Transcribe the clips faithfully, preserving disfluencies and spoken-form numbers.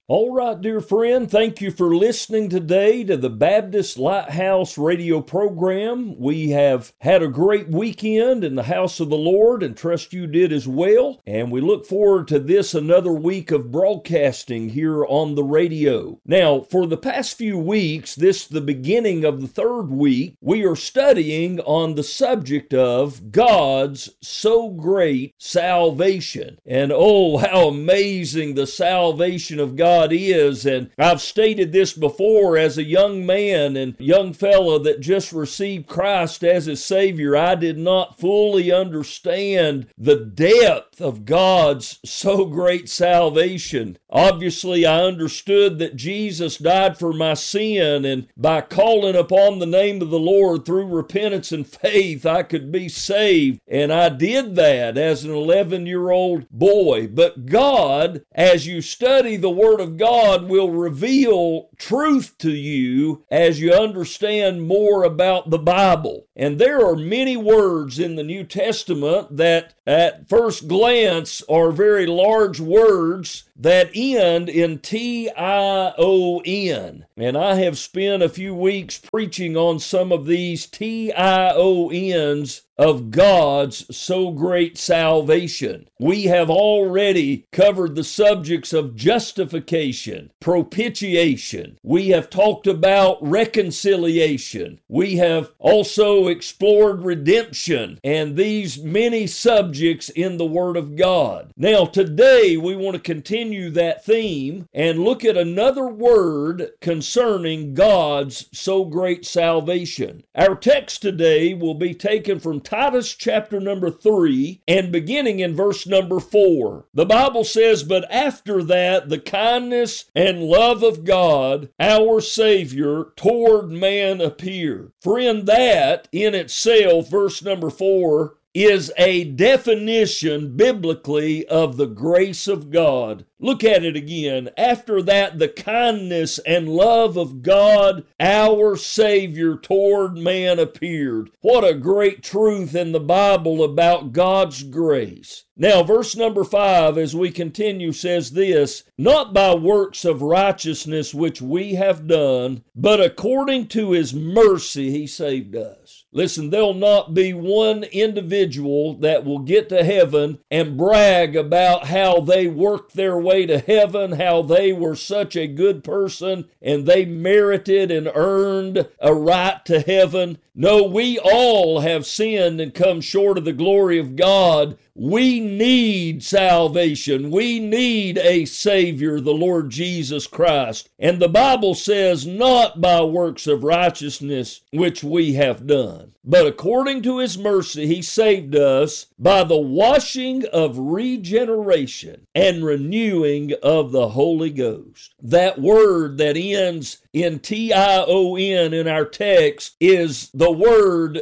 All right, dear friend, thank you for listening today to the Baptist Lighthouse radio program. We have had a great weekend in the house of the Lord and trust you did as well. And we look forward to this another week of broadcasting here on the radio. Now, for the past few weeks, this the beginning of the third week, we are studying on the subject of God's so great salvation. And oh, how amazing the salvation of God God is. And I've stated this before, as a young man and young fellow that just received Christ as his Savior, I did not fully understand the depth of God's so great salvation. Obviously, I understood that Jesus died for my sin, and by calling upon the name of the Lord through repentance and faith, I could be saved. And I did that as an eleven-year-old boy. But God, as you study the Word of God, will reveal truth to you as you understand more about the Bible. And there are many words in the New Testament that at first glance are very large words that end in T I O N. And I have spent a few weeks preaching on some of these T I O Ns of God's so great salvation. We have already covered the subjects of justification, propitiation. We have talked about reconciliation. We have also explored redemption and these many subjects in the Word of God. Now, today we want to continue that theme and look at another word concerning God's so great salvation. Our text today will be taken from Titus chapter number three and beginning in verse number four. The Bible says, "But after that, the kindness and love of God, our Savior, toward man appeared." Friend, that in itself, verse number four, is a definition biblically of the grace of God. Look at it again. After that, the kindness and love of God, our Savior, toward man appeared. What a great truth in the Bible about God's grace. Now, verse number five, as we continue, says this, "Not by works of righteousness which we have done, but according to His mercy He saved us." Listen, there'll not be one individual that will get to heaven and brag about how they worked their way to heaven, how they were such a good person and they merited and earned a right to heaven. No, we all have sinned and come short of the glory of God. We need salvation. We need a Savior, the Lord Jesus Christ. And the Bible says, not by works of righteousness which we have done, but according to His mercy He saved us by the washing of regeneration and renewing of the Holy Ghost. That word that ends in T I O N in our text is the word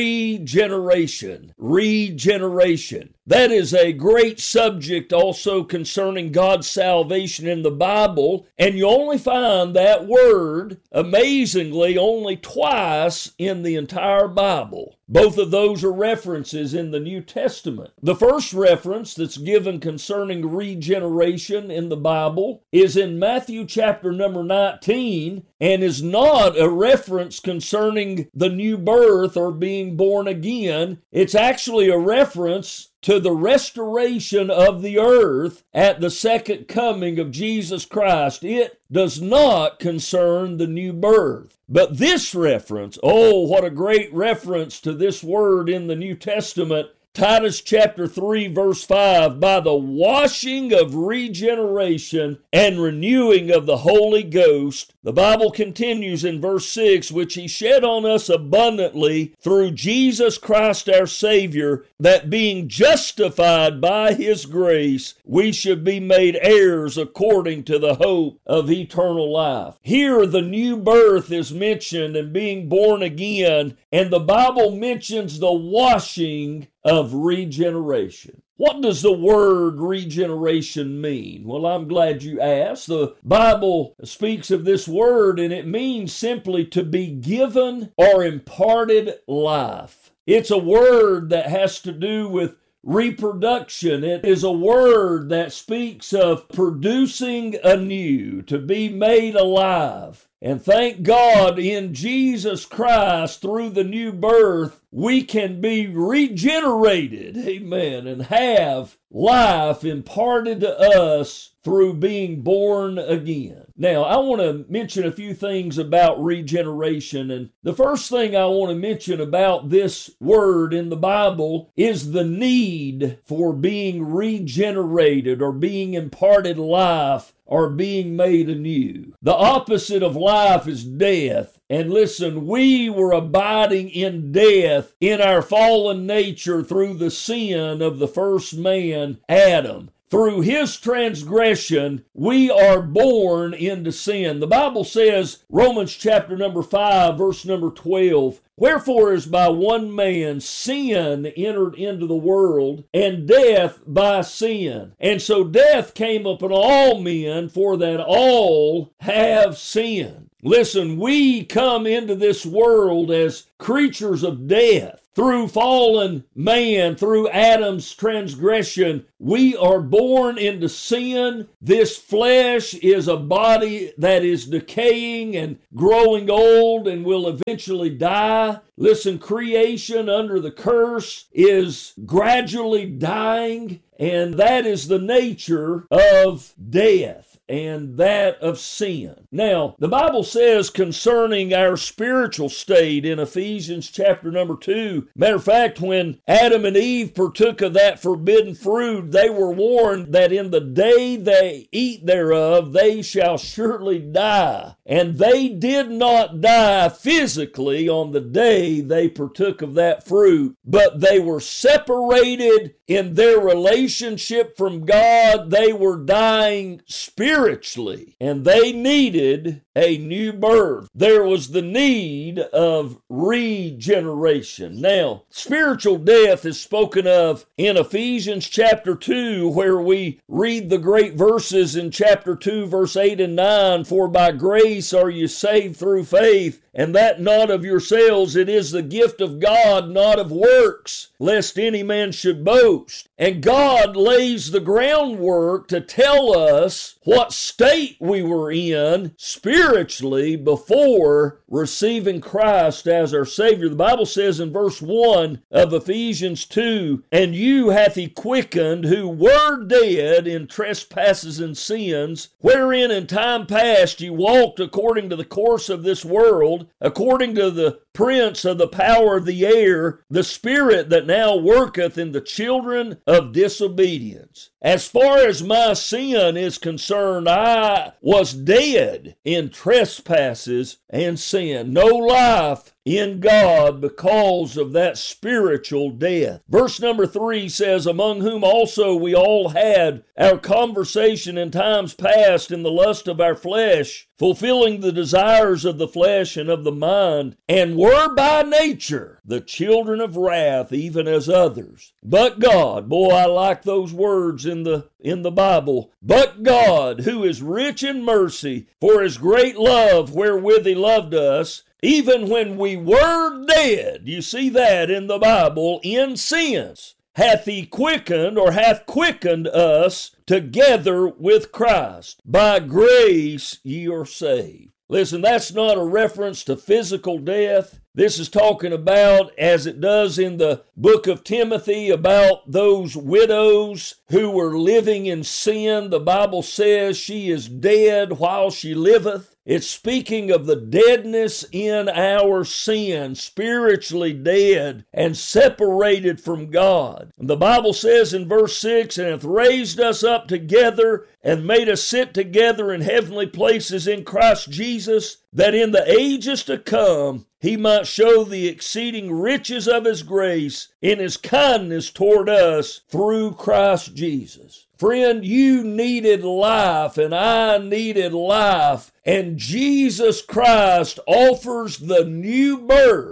regeneration. Regeneration. That is a great subject also concerning God's salvation in the Bible, and you only find that word, amazingly, only twice in the entire Bible. Both of those are references in the New Testament. The first reference that's given concerning regeneration in the Bible is in Matthew chapter number nineteen, and is not a reference concerning the new birth or being born again. It's actually a reference to the restoration of the earth at the second coming of Jesus Christ. It does not concern the new birth. But this reference, oh, what a great reference to this word in the New Testament. Titus chapter three verse five, by the washing of regeneration and renewing of the Holy Ghost. The Bible continues in verse six, which He shed on us abundantly through Jesus Christ our Savior, that being justified by His grace, we should be made heirs according to the hope of eternal life. Here the new birth is mentioned and being born again, and the Bible mentions the washing of regeneration. What does the word regeneration mean? Well, I'm glad you asked. The Bible speaks of this word, and it means simply to be given or imparted life. It's a word that has to do with reproduction. It is a word that speaks of producing anew, to be made alive. And thank God in Jesus Christ, through the new birth, we can be regenerated, amen, and have life imparted to us through being born again. Now, I want to mention a few things about regeneration, and the first thing I want to mention about this word in the Bible is the need for being regenerated or being imparted life or being made anew. The opposite of life is death. And listen, we were abiding in death in our fallen nature through the sin of the first man, Adam. Through his transgression, we are born into sin. The Bible says, Romans chapter number five, verse number twelve, wherefore as by one man sin entered into the world, and death by sin. And so death came upon all men, for that all have sinned. Listen, we come into this world as creatures of death. Through fallen man, through Adam's transgression, we are born into sin. This flesh is a body that is decaying and growing old and will eventually die. Listen, creation under the curse is gradually dying, and that is the nature of death and that of sin. Now, the Bible says concerning our spiritual state in Ephesians chapter number two, matter of fact, when Adam and Eve partook of that forbidden fruit, they were warned that in the day they eat thereof, they shall surely die. And they did not die physically on the day they partook of that fruit, but they were separated in their relationship from God. They were dying spiritually, and they needed a new birth. There was the need of regeneration. Now, spiritual death is spoken of in Ephesians chapter two, where we read the great verses in chapter two, verse eight and nine, for by grace are you saved through faith, and that not of yourselves, it is the gift of God, not of works, lest any man should boast. And God lays the groundwork to tell us what state we were in spiritually before receiving Christ as our Savior. The Bible says in verse one of Ephesians two, and you hath he quickened who were dead in trespasses and sins, wherein in time past ye walked according to the course of this world, according to the prince of the power of the air, the spirit that now worketh in the children of disobedience. As far as my sin is concerned, I was dead in trespasses and sin. No life in God because of that spiritual death. Verse number three says, among whom also we all had our conversation in times past in the lust of our flesh, fulfilling the desires of the flesh and of the mind, and were by nature the children of wrath, even as others. But God, boy, I like those words in the in the Bible. But God, who is rich in mercy, for his great love wherewith he loved us, even when we were dead, you see that in the Bible, in sins, hath he quickened or hath quickened us together with Christ. By grace ye are saved. Listen, that's not a reference to physical death. This is talking about, as it does in the book of Timothy, about those widows who were living in sin. The Bible says she is dead while she liveth. It's speaking of the deadness in our sin, spiritually dead and separated from God. And the Bible says in verse six, and hath raised us up together and made us sit together in heavenly places in Christ Jesus, that in the ages to come he might show the exceeding riches of his grace in his kindness toward us through Christ Jesus. Friend, you needed life and I needed life, and Jesus Christ offers the new birth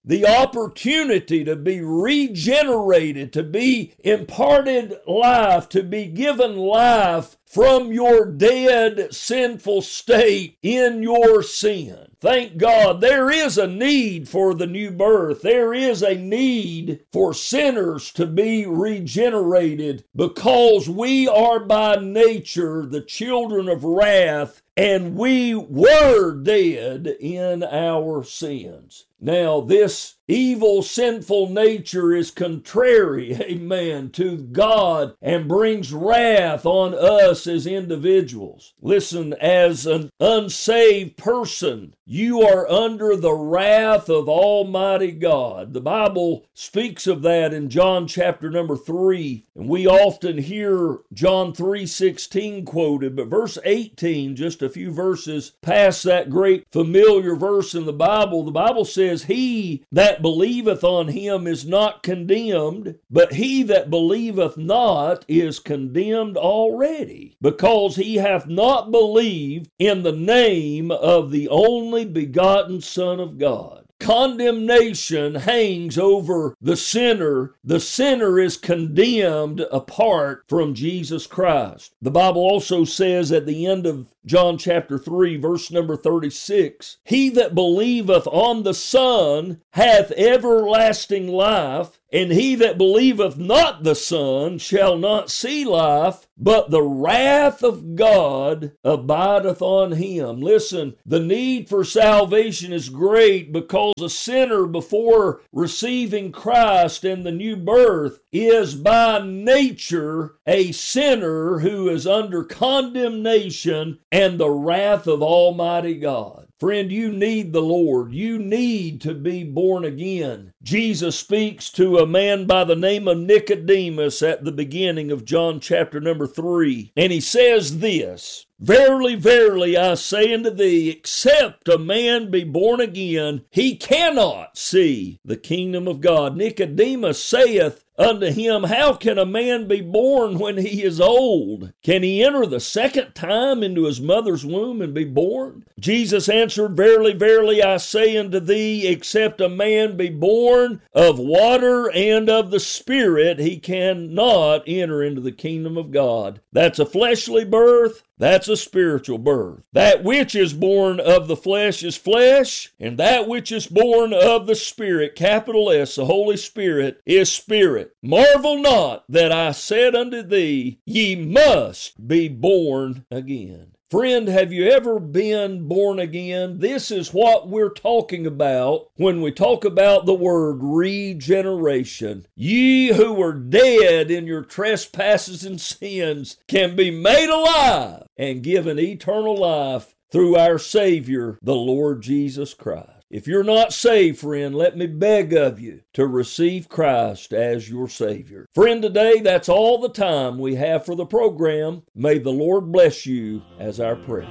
the opportunity to be regenerated, to be imparted life, to be given life from your dead, sinful state in your sin. Thank God there is a need for the new birth. There is a need for sinners to be regenerated because we are by nature the children of wrath, and we were dead in our sins. Now, this evil, sinful nature is contrary, amen, to God and brings wrath on us as individuals. Listen, as an unsaved person, you are under the wrath of Almighty God. The Bible speaks of that in John chapter number three, and we often hear John three sixteen quoted, but verse eighteen, just a few verses past that great familiar verse in the Bible, the Bible says, "He that believeth on him is not condemned, but he that believeth not is condemned already, because he hath not believed in the name of the only begotten Son of God." Condemnation hangs over the sinner. The sinner is condemned apart from Jesus Christ. The Bible also says at the end of John chapter three, verse number thirty-six, "He that believeth on the Son hath everlasting life, and he that believeth not the Son shall not see life, but the wrath of God abideth on him." Listen, the need for salvation is great because a sinner, before receiving Christ and the new birth, is by nature a sinner who is under condemnation and the wrath of Almighty God. Friend, you need the Lord. You need to be born again. Jesus speaks to a man by the name of Nicodemus at the beginning of John chapter number three, and he says this, "Verily, verily, I say unto thee, except a man be born again, he cannot see the kingdom of God." Nicodemus saith unto him, "How can a man be born when he is old? Can he enter the second time into his mother's womb and be born?" Jesus answered, "Verily, verily, I say unto thee, except a man be born of water and of the Spirit, he cannot enter into the kingdom of God." That's a fleshly birth. That's a spiritual birth. That which is born of the flesh is flesh, and that which is born of the Spirit, capital S, the Holy Spirit, is spirit. "Marvel not that I said unto thee, ye must be born again." Friend, have you ever been born again? This is what we're talking about when we talk about the word regeneration. Ye who were dead in your trespasses and sins can be made alive and given eternal life through our Savior, the Lord Jesus Christ. If you're not saved, friend, let me beg of you to receive Christ as your Savior. Friend, today that's all the time we have for the program. May the Lord bless you as our prayer.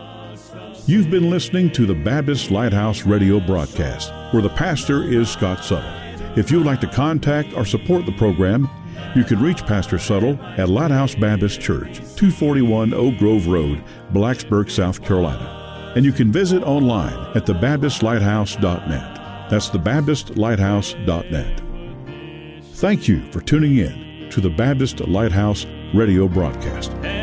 You've been listening to the Baptist Lighthouse radio broadcast, where the pastor is Scott Suttle. If you would like to contact or support the program, you can reach Pastor Suttle at Lighthouse Baptist Church, two forty-one Oak Grove Road, Blacksburg, South Carolina. And you can visit online at the baptist lighthouse dot net. That's the baptist lighthouse dot net. Thank you for tuning in to the Baptist Lighthouse radio broadcast.